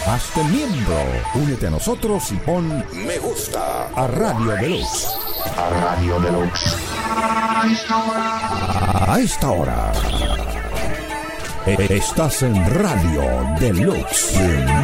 Hazte miembro. Únete a nosotros y pon me gusta a Radio Deluxe. A Radio Deluxe. A esta hora. Estás en Radio Deluxe.